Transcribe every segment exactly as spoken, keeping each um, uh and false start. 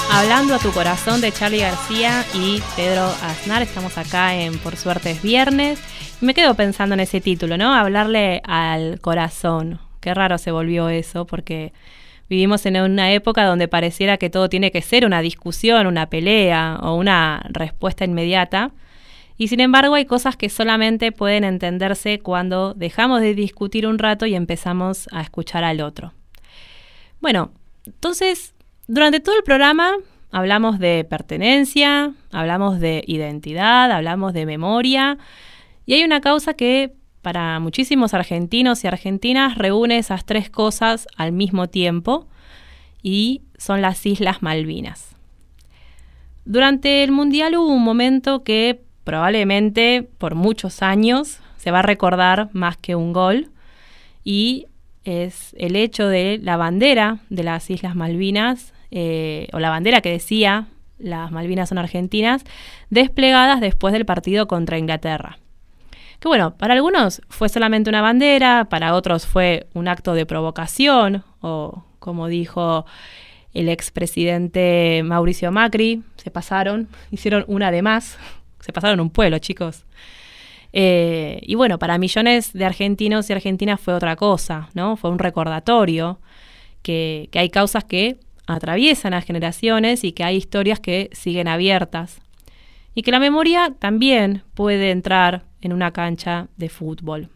Hablando a tu corazón de Charly García y Pedro Aznar. Estamos acá en Por Suerte es Viernes. Y me quedo pensando en ese título, ¿no? Hablarle al corazón. Qué raro se volvió eso, porque vivimos en una época donde pareciera que todo tiene que ser una discusión, una pelea o una respuesta inmediata. Y sin embargo hay cosas que solamente pueden entenderse cuando dejamos de discutir un rato y empezamos a escuchar al otro. Bueno, entonces, durante todo el programa hablamos de pertenencia, hablamos de identidad, hablamos de memoria, y hay una causa que para muchísimos argentinos y argentinas reúne esas tres cosas al mismo tiempo, y son las Islas Malvinas. Durante el Mundial hubo un momento que probablemente por muchos años se va a recordar más que un gol, y es el hecho de la bandera de las Islas Malvinas, eh, o la bandera que decía las Malvinas son argentinas, desplegadas después del partido contra Inglaterra. Que bueno, para algunos fue solamente una bandera, para otros fue un acto de provocación, o como dijo el expresidente Mauricio Macri, se pasaron, hicieron una de más, se pasaron un pueblo, chicos. Eh, y bueno, para millones de argentinos y argentinas fue otra cosa, ¿no? Fue un recordatorio que, que hay causas que atraviesan las generaciones y que hay historias que siguen abiertas. Y que la memoria también puede entrar en una cancha de fútbol.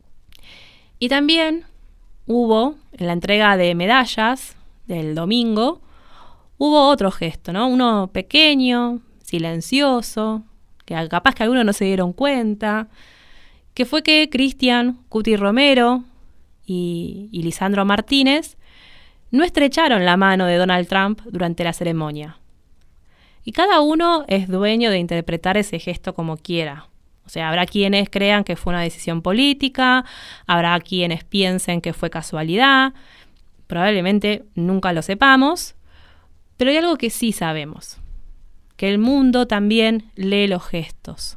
Y también hubo, en la entrega de medallas del domingo, hubo otro gesto, ¿no? Uno pequeño, silencioso, que capaz que algunos no se dieron cuenta, que fue que Cristian Cuti Romero y, y Lisandro Martínez no estrecharon la mano de Donald Trump durante la ceremonia. Y cada uno es dueño de interpretar ese gesto como quiera. O sea, habrá quienes crean que fue una decisión política, habrá quienes piensen que fue casualidad, probablemente nunca lo sepamos, pero hay algo que sí sabemos, que el mundo también lee los gestos.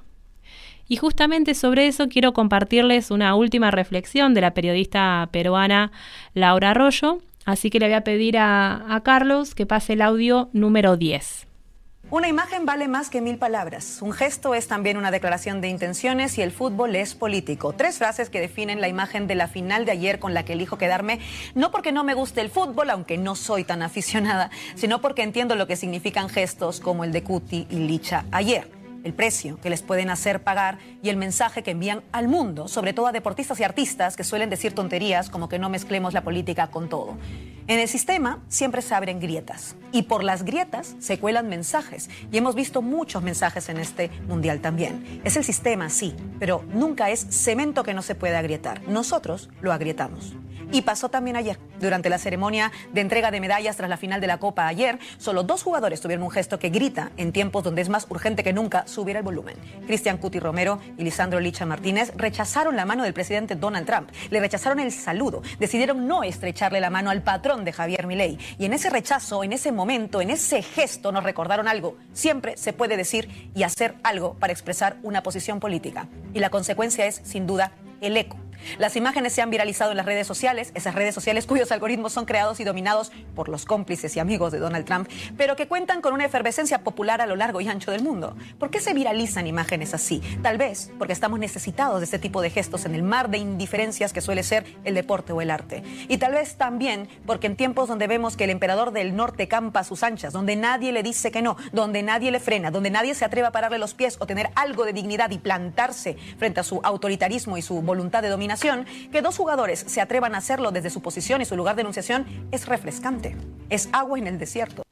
Y justamente sobre eso quiero compartirles una última reflexión de la periodista peruana Laura Arroyo, así que le voy a pedir a, a Carlos que pase el audio número diez. Una imagen vale más que mil palabras. Un gesto es también una declaración de intenciones y el fútbol es político. Tres frases que definen la imagen de la final de ayer con la que elijo quedarme, no porque no me guste el fútbol, aunque no soy tan aficionada, sino porque entiendo lo que significan gestos como el de Cuti y Licha ayer. El precio que les pueden hacer pagar y el mensaje que envían al mundo, sobre todo a deportistas y artistas que suelen decir tonterías como que no mezclemos la política con todo. En el sistema siempre se abren grietas y por las grietas se cuelan mensajes y hemos visto muchos mensajes en este mundial también. Es el sistema, sí, pero nunca es cemento que no se puede agrietar. Nosotros lo agrietamos. Y pasó también ayer. Durante la ceremonia de entrega de medallas tras la final de la Copa ayer, solo dos jugadores tuvieron un gesto que grita en tiempos donde es más urgente que nunca subir el volumen. Cristian Cuti Romero y Lisandro Licha Martínez rechazaron la mano del presidente Donald Trump, le rechazaron el saludo, decidieron no estrecharle la mano al patrón de Javier Milei. Y en ese rechazo, en ese momento, en ese gesto nos recordaron algo. Siempre se puede decir y hacer algo para expresar una posición política. Y la consecuencia es, sin duda, el eco. Las imágenes se han viralizado en las redes sociales, esas redes sociales cuyos algoritmos son creados y dominados por los cómplices y amigos de Donald Trump, pero que cuentan con una efervescencia popular a lo largo y ancho del mundo. ¿Por qué se viralizan imágenes así? Tal vez porque estamos necesitados de este tipo de gestos en el mar de indiferencias que suele ser el deporte o el arte. Y tal vez también porque en tiempos donde vemos que el emperador del norte campa a sus anchas, donde nadie le dice que no, donde nadie le frena, donde nadie se atreve a pararle los pies o tener algo de dignidad y plantarse frente a su autoritarismo y su voluntad de dominación, que dos jugadores se atrevan a hacerlo desde su posición y su lugar de enunciación es refrescante. Es agua en el desierto.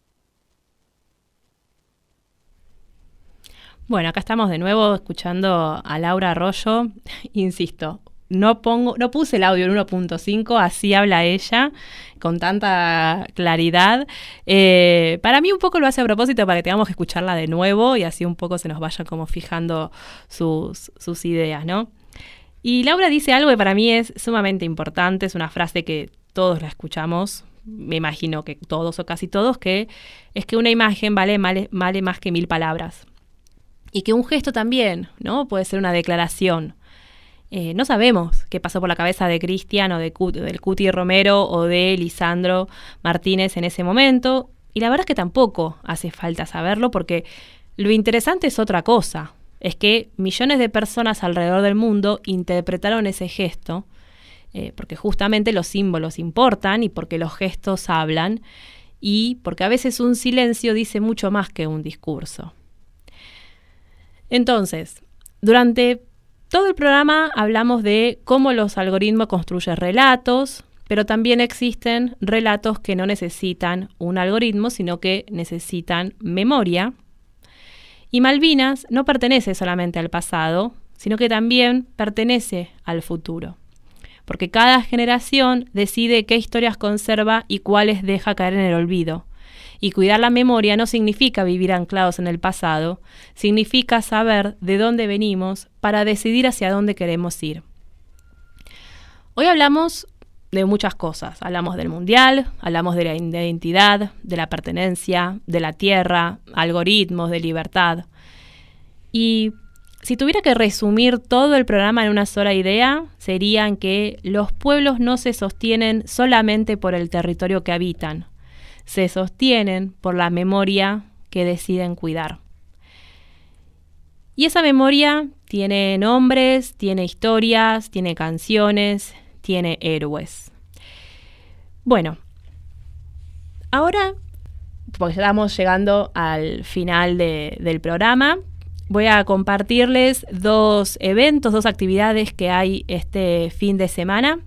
Bueno, acá estamos de nuevo escuchando a Laura Arroyo. Insisto, no pongo, no puse el audio en uno punto cinco, así habla ella, con tanta claridad. Eh, para mí un poco lo hace a propósito para que tengamos que escucharla de nuevo y así un poco se nos vayan como fijando sus, sus ideas, ¿no? Y Laura dice algo que para mí es sumamente importante, es una frase que todos la escuchamos, me imagino que todos o casi todos, que es que una imagen vale, vale, vale más que mil palabras. Y que un gesto también, ¿no? Puede ser una declaración. Eh, no sabemos qué pasó por la cabeza de Cristian o de Cut, del Cuti Romero o de Lisandro Martínez en ese momento. Y la verdad es que tampoco hace falta saberlo, porque lo interesante es otra cosa. Es que millones de personas alrededor del mundo interpretaron ese gesto, eh, porque justamente los símbolos importan y porque los gestos hablan, y porque a veces un silencio dice mucho más que un discurso. Entonces, durante todo el programa hablamos de cómo los algoritmos construyen relatos, pero también existen relatos que no necesitan un algoritmo, sino que necesitan memoria. Y Malvinas no pertenece solamente al pasado, sino que también pertenece al futuro. Porque cada generación decide qué historias conserva y cuáles deja caer en el olvido. Y cuidar la memoria no significa vivir anclados en el pasado, significa saber de dónde venimos para decidir hacia dónde queremos ir. Hoy hablamos de muchas cosas. Hablamos del mundial, hablamos de la identidad, de la pertenencia, de la tierra, algoritmos, de libertad. Y si tuviera que resumir todo el programa en una sola idea, serían que los pueblos no se sostienen solamente por el territorio que habitan, se sostienen por la memoria que deciden cuidar. Y esa memoria tiene nombres, tiene historias, tiene canciones, tiene héroes. Bueno, ahora, porque estamos llegando al final de, del programa, voy a compartirles dos eventos, dos actividades que hay este fin de semana.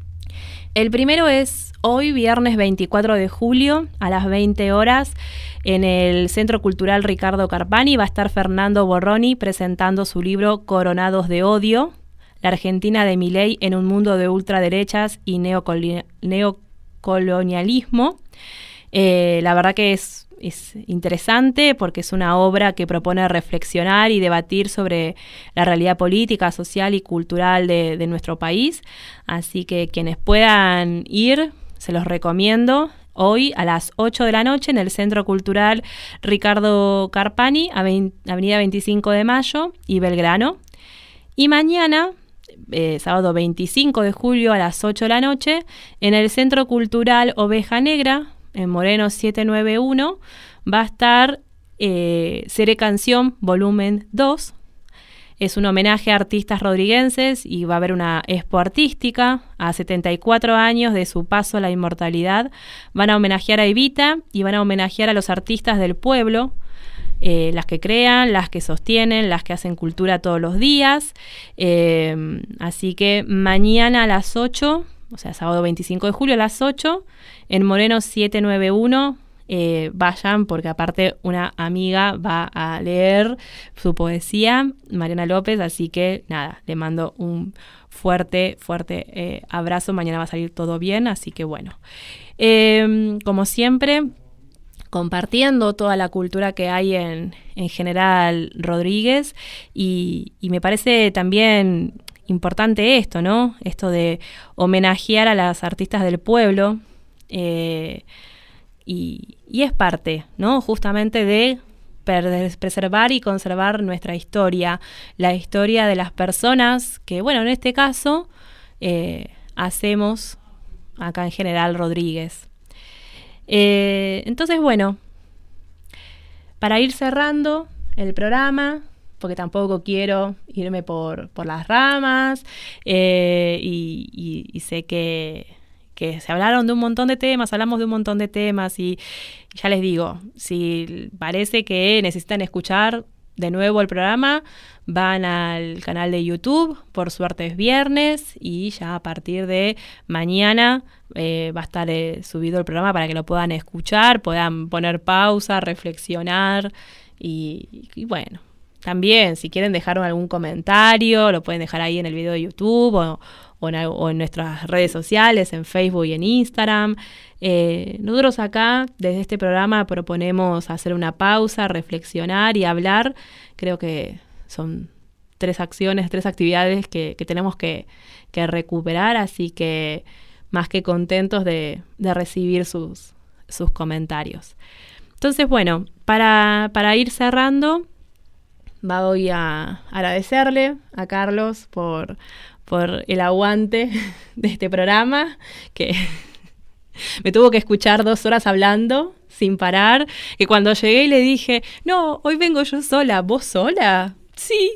El primero es hoy, viernes veinticuatro de julio, a las veinte horas, en el Centro Cultural Ricardo Carpani. Va a estar Fernando Borroni presentando su libro Coronados de Odio, la Argentina de Milei en un mundo de ultraderechas y neocol- neocolonialismo. Eh, la verdad que es, es interesante porque es una obra que propone reflexionar y debatir sobre la realidad política, social y cultural de, de nuestro país. Así que quienes puedan ir, se los recomiendo. Hoy a las ocho de la noche en el Centro Cultural Ricardo Carpani, Avenida veinticinco de Mayo y Belgrano. Y mañana, Eh, sábado veinticinco de julio a las ocho de la noche, en el Centro Cultural Oveja Negra, en Moreno setecientos noventa y uno, va a estar eh, Seré Canción volumen dos. Es un homenaje a artistas rodriguenses y va a haber una expo artística a setenta y cuatro años de su paso a la inmortalidad. Van a homenajear a Evita y van a homenajear a los artistas del pueblo, Eh, las que crean, las que sostienen, las que hacen cultura todos los días. Eh, así que mañana a las ocho, o sea, sábado veinticinco de julio a las ocho, en Moreno setecientos noventa y uno, eh, vayan, porque aparte una amiga va a leer su poesía, Mariana López, así que nada, le mando un fuerte, fuerte eh, abrazo. Mañana va a salir todo bien, así que bueno. Eh, como siempre, compartiendo toda la cultura que hay en, en General Rodríguez, y, y me parece también importante esto, ¿no? Esto de homenajear a las artistas del pueblo, eh, y, y es parte, ¿no? Justamente de preservar y conservar nuestra historia, la historia de las personas que, bueno, en este caso, eh, hacemos acá en General Rodríguez. Eh, entonces, bueno, para ir cerrando el programa, porque tampoco quiero irme por, por las ramas, eh, y, y, y sé que, que se hablaron de un montón de temas, hablamos de un montón de temas, y ya les digo, si parece que necesitan escuchar de nuevo el programa, van al canal de YouTube, Por Suerte es Viernes, y ya a partir de mañana eh, va a estar eh, subido el programa para que lo puedan escuchar, puedan poner pausa, reflexionar, y, y bueno, también si quieren dejar algún comentario, lo pueden dejar ahí en el video de YouTube o, o, en, o en nuestras redes sociales, en Facebook y en Instagram. Eh, nosotros acá, desde este programa, proponemos hacer una pausa, reflexionar y hablar. Creo que son tres acciones, tres actividades que, que tenemos que, que recuperar, así que más que contentos de, de recibir sus, sus comentarios. Entonces, bueno, para, para ir cerrando, voy a agradecerle a Carlos por, por el aguante de este programa, que Me tuvo que escuchar dos horas hablando sin parar, que cuando llegué y le dije, no, hoy vengo yo sola. ¿Vos sola? Sí.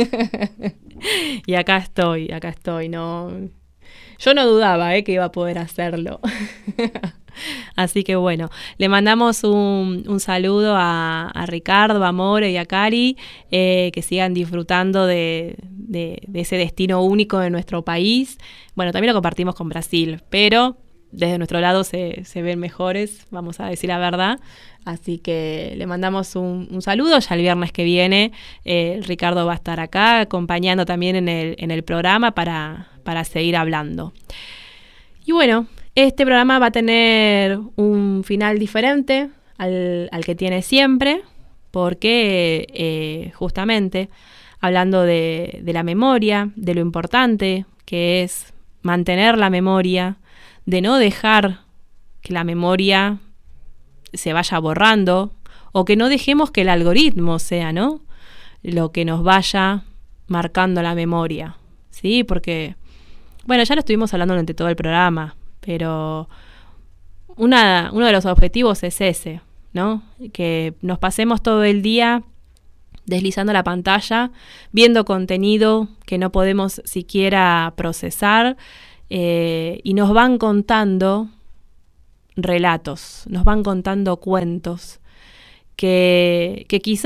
Y acá estoy, acá estoy, no. Yo no dudaba, eh, que iba a poder hacerlo. Así que bueno, le mandamos un, un saludo a, a Ricardo, a More y a Cari, eh, que sigan disfrutando de, de, de ese destino único de nuestro país. Bueno, también lo compartimos con Brasil, pero desde nuestro lado se, se ven mejores, vamos a decir la verdad. Así que le mandamos un, un saludo. Ya el viernes que viene eh, Ricardo va a estar acá acompañando también en el, en el programa para, para seguir hablando. Y bueno, este programa va a tener un final diferente al, al que tiene siempre, porque eh, justamente hablando de, de la memoria, de lo importante que es mantener la memoria, de no dejar que la memoria se vaya borrando, o que no dejemos que el algoritmo sea, ¿no?, lo que nos vaya marcando la memoria, ¿sí? Porque, bueno, ya lo estuvimos hablando durante todo el programa, pero una, uno de los objetivos es ese, ¿no? Que nos pasemos todo el día deslizando la pantalla, viendo contenido que no podemos siquiera procesar, eh, y nos van contando relatos, nos van contando cuentos que, que quizás